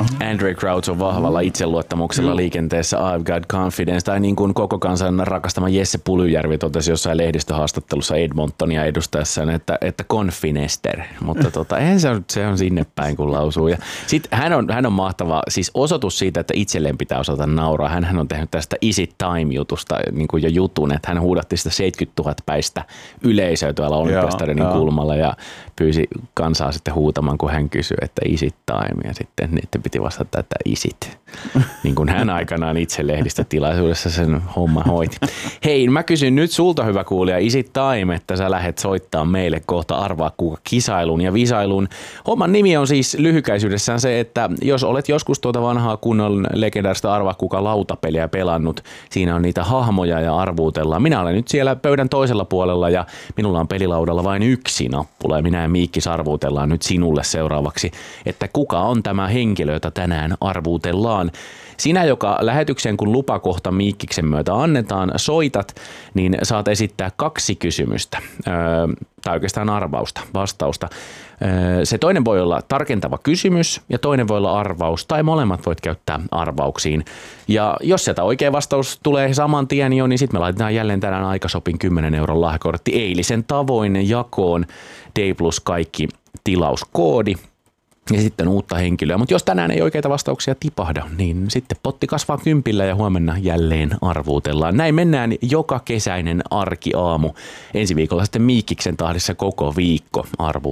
Andre Crouch on vahvalla itseluottamuksella liikenteessä I've got confidence. Tai niin kuin koko kansan rakastama Jesse Pulyjärvi totesi jossain lehdistöhaastattelussa Edmontonia edustaessaan, että konfinester. Mutta eihän se on sinne päin kun lausuu. Ja sit hän on mahtava, siis osoitus siitä, että itselleen pitää osata nauraa. Hän on tehnyt tästä Easy Time-jutusta niin kuin jo jutun, että hän huudatti sitä 70 000 päistä yleisöä tuolla Olympiastadionin kulmalla ja pyysi kansaa sitten huutamaan, kun hän kysyi, että Easy Time, ja sitten niiden piti vastata, että isit. Niin kuin hän aikanaan itse lehdistötilaisuudessa sen homma hoiti. Hei, mä kysyn nyt sulta, hyvä kuulija, Easy Time, että sä lähdet soittaa meille kohta Arvaa kuka -kisailun ja visailuun. Homman nimi on siis lyhykäisyydessään se, että jos olet joskus tuota vanhaa kunnon legendaarista Arvaa kuka -lautapeliä pelannut, siinä on niitä hahmoja ja arvuutellaan. Minä olen nyt siellä pöydän toisella puolella ja minulla on pelilaudalla vain yksi nappula ja minä ja Miikkis arvuutellaan nyt sinulle seuraavaksi, että kuka on tämä henkilö, jota tänään arvuutellaan. Sinä, joka lähetykseen kun lupakohta Miikkiksen myötä annetaan, soitat, niin saat esittää 2 kysymystä, tai oikeastaan vastausta. Se toinen voi olla tarkentava kysymys ja toinen voi olla arvaus, tai molemmat voit käyttää arvauksiin. Ja jos sieltä oikea vastaus tulee saman tien jo, niin sitten me laitetaan jälleen tänään Aikasopin 10 € lahjakortti eilisen tavoin jakoon. D plus kaikki tilauskoodi. Ja sitten uutta henkilöä. Mutta jos tänään ei oikeita vastauksia tipahda, niin sitten potti kasvaa 10 ja huomenna jälleen arvuutellaan. Näin mennään joka kesäinen arkiaamu. Ensi viikolla sitten Miikkiksen tahdissa koko viikko arvuutellaan.